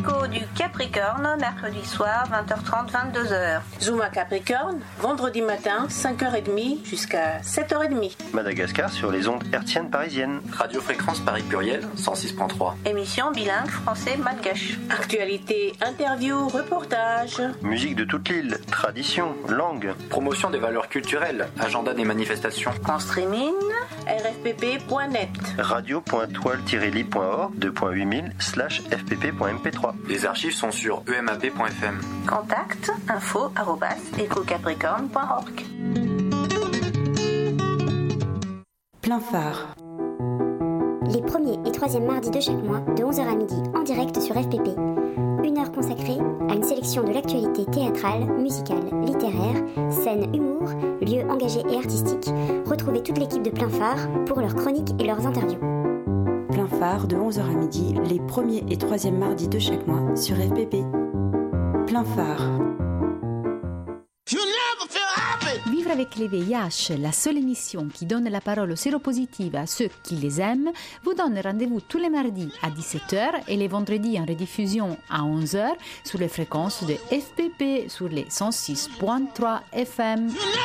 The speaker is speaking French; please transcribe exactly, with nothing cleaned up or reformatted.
Écho du Capricorne, mercredi soir, vingt heures trente, vingt-deux heures. Zuma Capricorne, vendredi matin, cinq heures trente jusqu'à sept heures trente. Madagascar sur les ondes hertziennes parisiennes. Radio Fréquence Paris Pluriel, cent six virgule trois. Émission bilingue français-malgache. Actualité, interview, reportage. Musique de toute l'île, tradition, langue. Promotion des valeurs culturelles, agenda des manifestations. En streaming, r f p p point net. radio point toile tiret li point org deux point huit mille slash f p p point m p trois. Les archives sont sur e m a p point f m. contact, info, arrobas, écocapricorne point org. Plein phare. Les premiers et troisièmes mardis de chaque mois, de onze heures à midi, en direct sur F P P. Une heure consacrée à une sélection de l'actualité théâtrale, musicale, littéraire, scène, humour, lieux engagés et artistiques. Retrouvez toute l'équipe de Plein Phare pour leurs chroniques et leurs interviews. Plein phare de onze heures à midi, les premiers et troisièmes mardis de chaque mois sur F P P. Plein phare. Vivre avec les V I H, la seule émission qui donne la parole aux séropositifs à ceux qui les aiment, vous donne rendez-vous tous les mardis à dix-sept heures et les vendredis en rediffusion à onze heures sur les fréquences de F P P sur les cent six virgule trois F M.